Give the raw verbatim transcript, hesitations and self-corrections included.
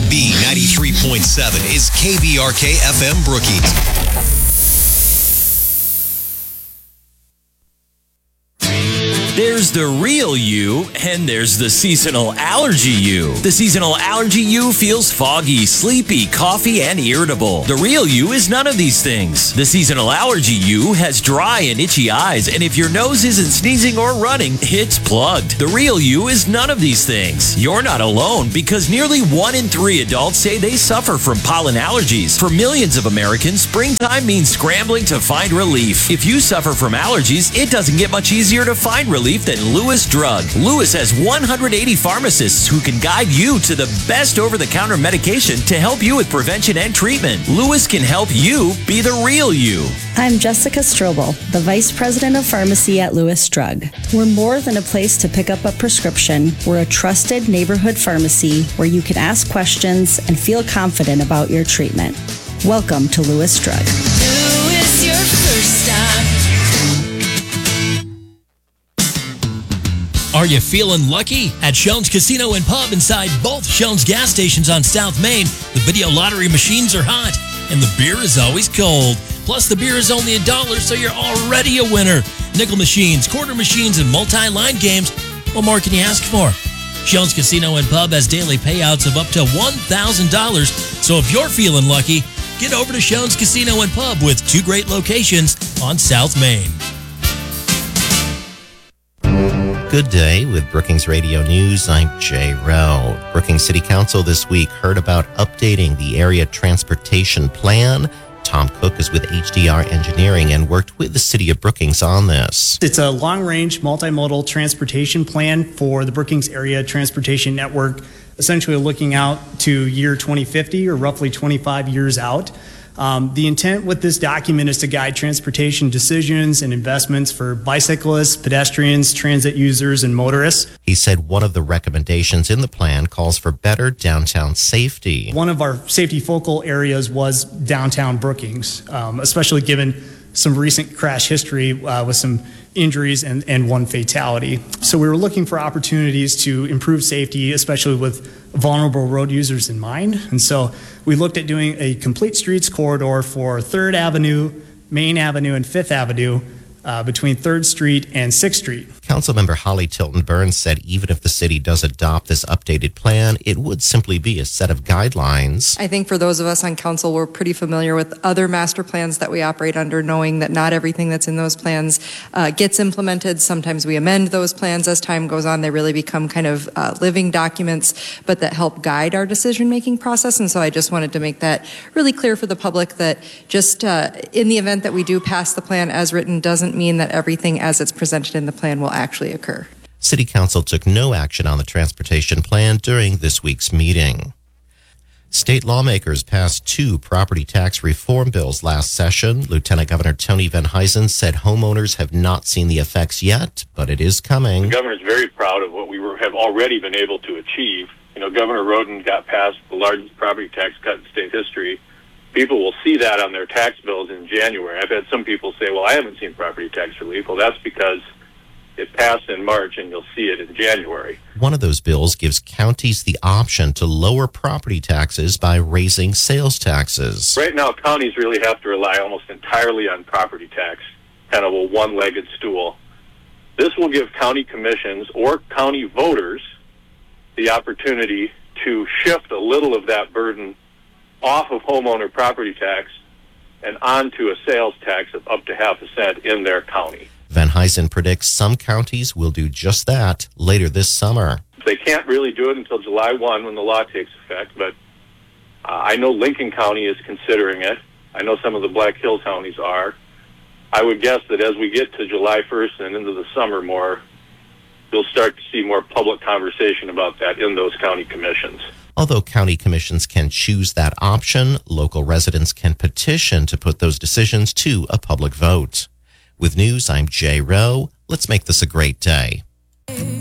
B ninety-three point seven is K B R K F M Brookings. There's the real you, and there's the seasonal allergy you. The seasonal allergy you feels foggy, sleepy, coughy, and irritable. The real you is none of these things. The seasonal allergy you has dry and itchy eyes, and if your nose isn't sneezing or running, it's plugged. The real you is none of these things. You're not alone, because nearly one in three adults say they suffer from pollen allergies. For millions of Americans, springtime means scrambling to find relief. If you suffer from allergies, it doesn't get much easier to find relief than Lewis Drug. Lewis has one hundred eighty pharmacists who can guide you to the best over-the-counter medication to help you with prevention and treatment. Lewis can help you be the real you. I'm Jessica Strobel, the Vice President of Pharmacy at Lewis Drug. We're more than a place to pick up a prescription. We're a trusted neighborhood pharmacy where you can ask questions and feel confident about your treatment. Welcome to Lewis Drug. Lewis, your first stop. Are you feeling lucky? At Shones Casino and Pub inside both Shones gas stations on South Main, the video lottery machines are hot and the beer is always cold. Plus, the beer is only a dollar, so you're already a winner. Nickel machines, quarter machines, and multi-line games. What more can you ask for? Shones Casino and Pub has daily payouts of up to one thousand dollars. So if you're feeling lucky, get over to Shones Casino and Pub with two great locations on South Main. Good day with Brookings Radio News. I'm Jay Rowe. Brookings City Council this week heard about updating the area transportation plan. Tom Cook is with H D R Engineering and worked with the City of Brookings on this. It's a long-range multimodal transportation plan for the Brookings area transportation network, essentially looking out to year twenty fifty or roughly twenty-five years out. Um, the intent with this document is to guide transportation decisions and investments for bicyclists, pedestrians, transit users, and motorists. He said one of the recommendations in the plan calls for better downtown safety. One of our safety focal areas was downtown Brookings, um, especially given some recent crash history uh, with some injuries and, and one fatality. So we were looking for opportunities to improve safety, especially with vulnerable road users in mind. And so we looked at doing a complete streets corridor for third Avenue, Main Avenue, and fifth Avenue uh, between third Street and sixth Street. Councilmember Holly Tilton Burns said even if the city does adopt this updated plan, it would simply be a set of guidelines. I think for those of us on council, we're pretty familiar with other master plans that we operate under, knowing that not everything that's in those plans uh, gets implemented. Sometimes we amend those plans as time goes on. They really become kind of uh, living documents, but that help guide our decision-making process. And so I just wanted to make that really clear for the public that just uh, in the event that we do pass the plan as written doesn't mean that everything as it's presented in the plan will actually occur. City Council took no action on the transportation plan during this week's meeting. State lawmakers passed two property tax reform bills last session. Lieutenant Governor Tony Venhuizen said homeowners have not seen the effects yet, but it is coming. The governor is very proud of what we were, have already been able to achieve. You know, Governor Roden got passed the largest property tax cut in state history. People will see that on their tax bills in January. I've had some people say, well, I haven't seen property tax relief. Well, that's because it passed in March and you'll see it in January. One of those bills gives counties the option to lower property taxes by raising sales taxes. Right now, counties really have to rely almost entirely on property tax, kind of a one-legged stool. This will give county commissions or county voters the opportunity to shift a little of that burden off of homeowner property tax and onto a sales tax of up to half a cent in their county. Venhuizen predicts some counties will do just that later this summer. They can't really do it until July first when the law takes effect, but uh, I know Lincoln County is considering it. I know some of the Black Hills counties are. I would guess that as we get to July first and into the summer more, you'll start to see more public conversation about that in those county commissions. Although county commissions can choose that option, local residents can petition to put those decisions to a public vote. With news, I'm Jay Rowe. Let's make this a great day.